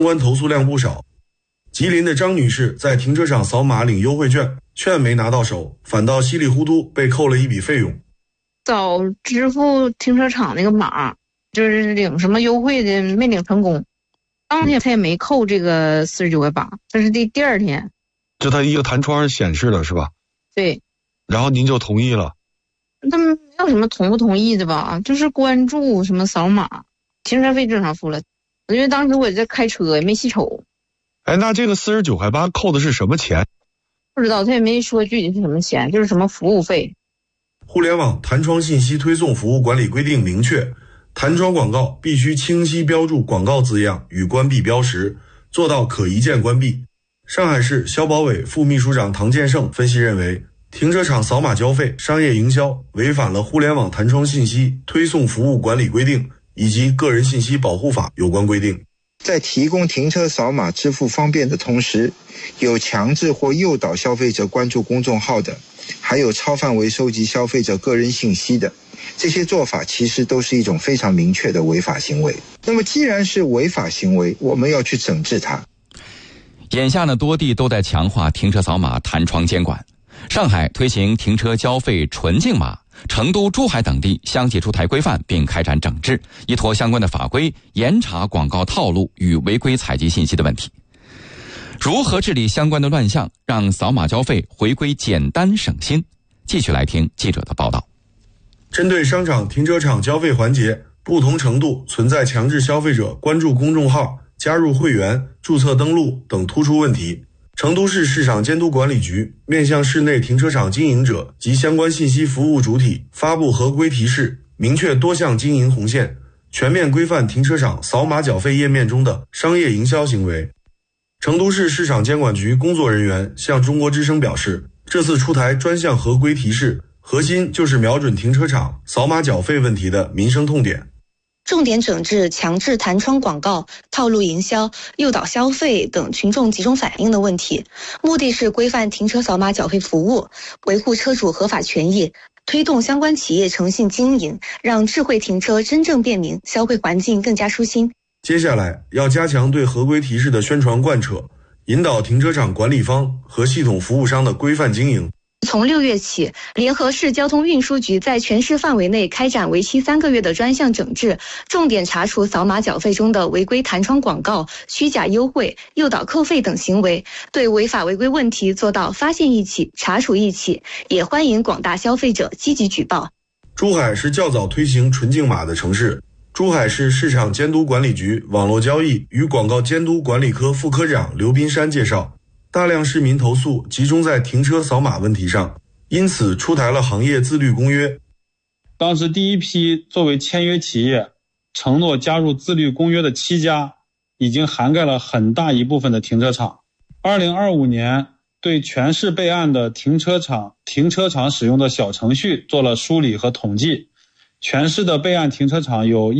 公安投诉量不少。吉林的张女士在停车场扫码领优惠券，券没拿到手，反倒稀里糊涂被扣了一笔费用。 早支付停车场那个码，就是领什么优惠的没领成功，当天他也没扣这个49.8块，这是第二天。 就他一个弹窗显示了是吧？ 对。 然后您就同意了？ 他们没有什么同不同意的吧，就是关注什么扫码，停车费正常付了。因为当时我在开车也没细瞅。 哎，那这个49.8块扣的是什么钱？ 不知道，他也没说具体是什么钱，就是什么服务费。 互联网弹窗信息推送服务管理规定明确，弹窗广告必须清晰标注广告字样与关闭标识，做到可一键关闭。上海市消保委副秘书长唐建胜分析认为，停车场扫码交费商业营销违反了互联网弹窗信息推送服务管理规定以及个人信息保护法有关规定。 在提供停车扫码支付方便的同时，有强制或诱导消费者关注公众号的，还有超范围收集消费者个人信息的，这些做法其实都是一种非常明确的违法行为。那么既然是违法行为，我们要去整治它。 眼下呢，多地都在强化停车扫码弹窗监管。上海推行停车交费纯净码，成都、珠海等地相继出台规范并开展整治，依托相关的法规严查广告套路与违规采集信息的问题。如何治理相关的乱象，让扫码交费回归简单省心？继续来听记者的报道。 针对商场停车场交费环节不同程度存在强制消费者关注公众号、加入会员、注册登录等突出问题，成都市市场监督管理局面向市内停车场经营者及相关信息服务主体发布合规提示，明确多项经营红线，全面规范停车场扫码缴费页面中的商业营销行为。成都市市场监管局工作人员向中国之声表示，这次出台专项合规提示，核心就是瞄准停车场扫码缴费问题的民生痛点， 重点整治强制弹窗广告、套路营销、诱导消费等群众集中反映的问题，目的是规范停车扫码缴费服务，维护车主合法权益，推动相关企业诚信经营，让智慧停车真正便民，消费环境更加舒心。 接下来要加强对合规提示的宣传贯彻，引导停车场管理方和系统服务商的规范经营。 从6月起，联合市交通运输局在全市范围内开展为期3个月的专项整治，重点查处扫码缴费中的违规弹窗广告、虚假优惠、诱导扣费等行为，对违法违规问题做到发现一起、查处一起，也欢迎广大消费者积极举报。 珠海是较早推行纯净码的城市。珠海市市场监督管理局网络交易与广告监督管理科副科长刘斌山介绍，大量市民投诉集中在停车扫码问题上，因此出台了行业自律公约。 当时第一批作为签约企业承诺加入自律公约的7家，已经涵盖了很大一部分的停车场。2025年对全市备案的停车场使用的小程序做了梳理和统计，全市的备案停车场有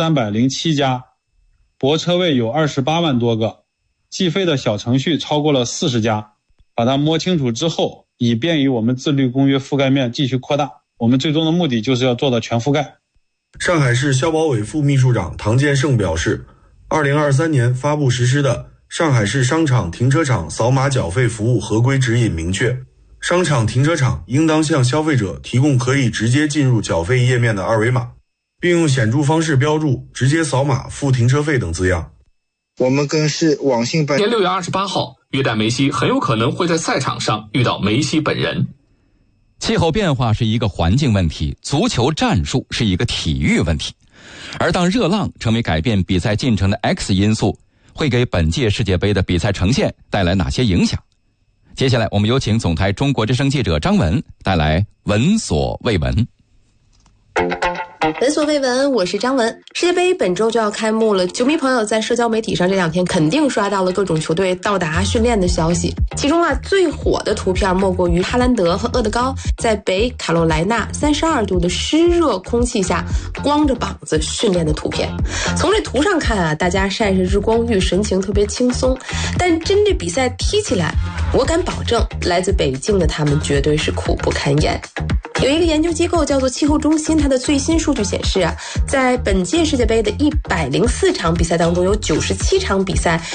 1307家，泊车位有28万多个，计费的小程序超过了40家。把它摸清楚之后，以便于我们自律公约覆盖面继续扩大，我们最终的目的就是要做到全覆盖。 上海市消保委副秘书长唐建胜表示，2023年发布实施的上海市商场停车场扫码缴费服务合规指引明确，商场停车场应当向消费者提供可以直接进入缴费页面的二维码，并用显著方式标注直接扫码付停车费等字样。 我们跟市网信办 6月28号，约旦梅西很有可能会在赛场上遇到梅西本人。 气候变化是一个环境问题，足球战术是一个体育问题。而当热浪成为改变比赛进程的 X 因素，会给本届世界杯的比赛呈现带来哪些影响？接下来我们有请总台中国之声记者张文带来闻所未闻。 闻所未闻，我是张文。世界杯本周就要开幕了，球迷朋友在社交媒体上这2天肯定刷到了各种球队到达训练的消息，其中最火的图片莫过于哈兰德和厄德高在北卡罗来纳32度的湿热空气下光着膀子训练的图片。从这图上看大家晒着日光浴，神情特别轻松，但真这比赛踢起来，我敢保证来自北京的他们绝对是苦不堪言。有一个研究机构叫做气候中心，它的最新数据显示在本届世界杯的104场比赛当中，有97场比赛